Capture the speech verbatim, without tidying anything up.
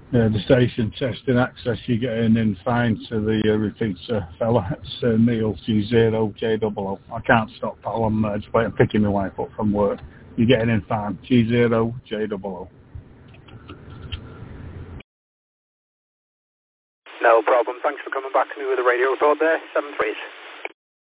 Uh, the station testing access, you're getting in fine to the uh, repeater fella. It's uh, Neil G zero J O O. I can't stop, pal. I'm uh, just waiting, picking my wife up from work. You're getting in fine. G zero J O O. No problem. Thanks for coming back to me with a radio report there. seven threes.